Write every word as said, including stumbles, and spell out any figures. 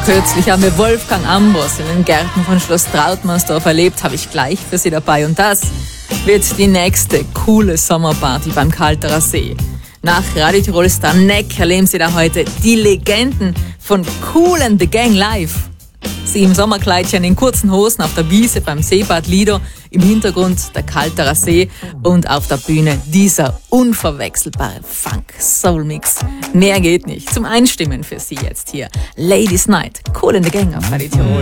Kürzlich haben wir Wolfgang Ambros in den Gärten von Schloss Trautmannsdorf erlebt, habe ich gleich für Sie dabei. Und das wird die nächste coole Sommerparty beim Kalterer See. Nach Radio Tirol Star Neck erleben Sie da heute die Legenden von Kool and the Gang live. Sie im Sommerkleidchen, in kurzen Hosen auf der Wiese beim Seebad Lido, im Hintergrund der Kalterer See und auf der Bühne dieser unverwechselbare Funk-Soul-Mix. Mehr geht nicht. Zum Einstimmen für Sie jetzt hier Ladies Night, Kool and the Gang auf Radio Tirol.